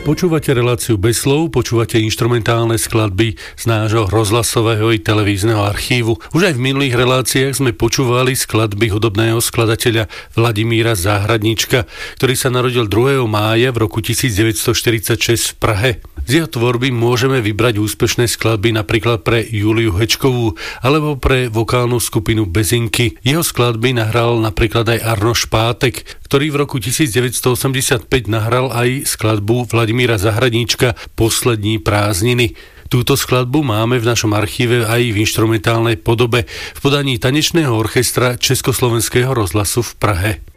Počúvate reláciu Bez slov, počúvate inštrumentálne skladby z nášho rozhlasového i televízneho archívu. Už aj v minulých reláciách sme počúvali skladby hudobného skladateľa Vladimíra Záhradníčka, ktorý sa narodil 2. mája v roku 1946 v Prahe. Z jeho tvorby môžeme vybrať úspešné skladby napríklad pre Juliu Hečkovú alebo pre vokálnu skupinu Bezinky. Jeho skladby nahral napríklad aj Arno Špátek, ktorý v roku 1985 nahral aj skladbu Vladimíra Záhradníčka Poslední prázdniny. Túto skladbu máme v našom archíve aj v inštrumentálnej podobe v podaní tanečného orchestra Československého rozhlasu v Prahe.